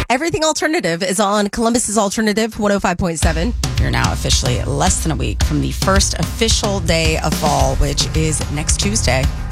Everything Alternative is on Columbus's Alternative 105.7. You're now officially less than a week from the first official day of fall, which is next Tuesday.